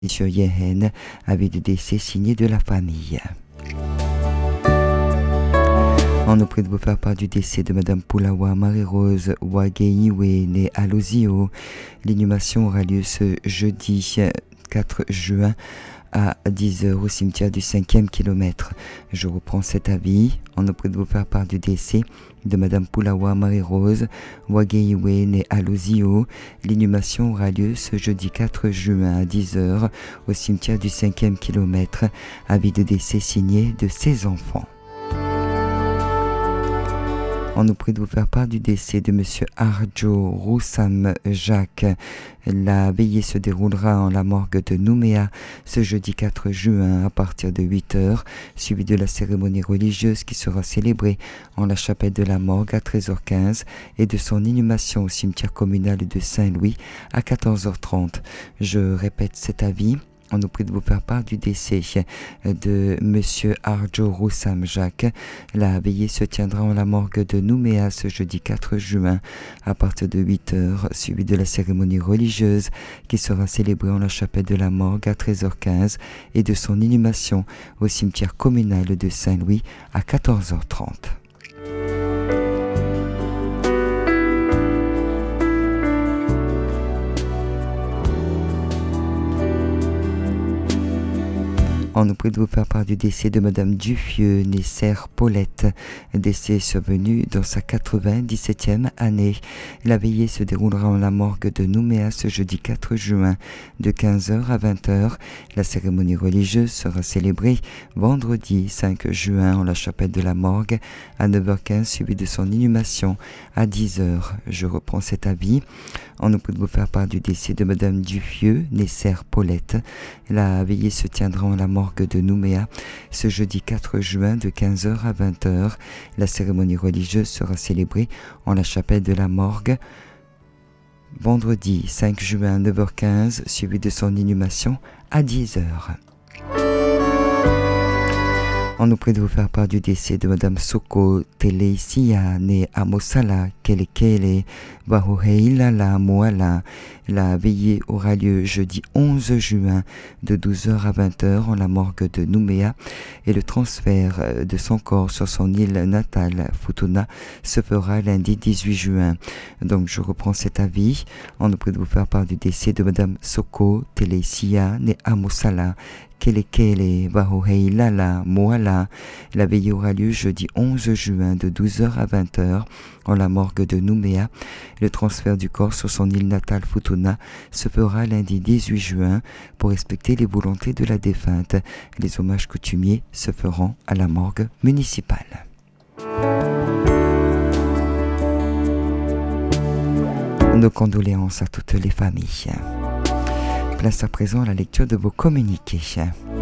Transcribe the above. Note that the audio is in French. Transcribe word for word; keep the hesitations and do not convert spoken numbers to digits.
Monsieur Yehen, avis de décès signé de la famille. On nous prie de vous faire part du décès de Madame Pulawa Marie-Rose Wageiwe, née à Lozio. L'inhumation aura lieu ce jeudi quatre juin à dix heures au cimetière du cinquième kilomètre. Je reprends cet avis. On nous prie de vous faire part du décès de Madame Pulawa Marie-Rose Wageiwe, née à Lozio. L'inhumation aura lieu ce jeudi quatre juin à dix heures au cimetière du cinquième kilomètre. Avis de décès signé de ses enfants. On nous prie de vous faire part du décès de Monsieur Arjo Roussam Jacques. La veillée se déroulera en la morgue de Nouméa ce jeudi quatre juin à partir de huit heures, suivi de la cérémonie religieuse qui sera célébrée en la chapelle de la morgue à treize heures quinze et de son inhumation au cimetière communal de Saint-Louis à quatorze heures trente. Je répète cet avis. On nous prie de vous faire part du décès de Monsieur Arjo Roussam Jacques. La veillée se tiendra en la morgue de Nouméa ce jeudi quatre juin à partir de huit heures, suivi de la cérémonie religieuse qui sera célébrée en la chapelle de la morgue à treize heures quinze et de son inhumation au cimetière communal de Saint-Louis à quatorze heures trente. On nous prie de vous faire part du décès de Madame Duffieux, née Sœur Paulette, décès survenu dans sa quatre-vingt-dix-septième année. La veillée se déroulera en la morgue de Nouméa ce jeudi quatre juin de quinze heures à vingt heures. La cérémonie religieuse sera célébrée vendredi cinq juin en la chapelle de la morgue à neuf heures quinze, suivi de son inhumation à dix heures. Je reprends cet avis. On nous prie de vous faire part du décès de Madame Duffieux, née Sœur Paulette. La veillée se tiendra en la morgue de Nouméa ce jeudi quatre juin de quinze heures à vingt heures. La cérémonie religieuse sera célébrée en la chapelle de la morgue vendredi cinq juin à neuf heures quinze, suivi de son inhumation à dix heures. On nous prie de vous faire part du décès de Madame Soko Teleisia, née à Mosala, Kelekele, Wahoheilala, Moala. La veillée aura lieu jeudi onze juin de douze heures à vingt heures en la morgue de Nouméa et le transfert de son corps sur son île natale, Futuna, se fera lundi dix-huit juin. Donc je reprends cet avis. On nous prie de vous faire part du décès de Madame Soko Teleisia, née à Mosala, Kelekele, Wahoheilala, Moala. La veillée aura lieu jeudi onze juin de douze heures à vingt heures en la morgue de Nouméa. Le transfert du corps sur son île natale Futuna se fera lundi dix-huit juin pour respecter les volontés de la défunte. Les hommages coutumiers se feront à la morgue municipale. Nos condoléances à toutes les familles. Place à présent à la lecture de vos communiqués.